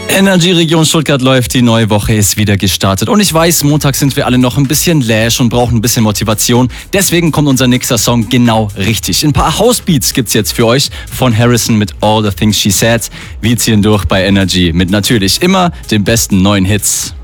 Energy Region Stuttgart läuft, die neue Woche ist wieder gestartet. Und ich weiß, Montag sind wir alle noch ein bisschen lash und brauchen ein bisschen Motivation. Deswegen kommt unser nächster Song genau richtig. Ein paar Housebeats gibt's jetzt für euch von Harrison mit All the Things She Said. Wir ziehen durch bei Energy mit natürlich immer den besten neuen Hits.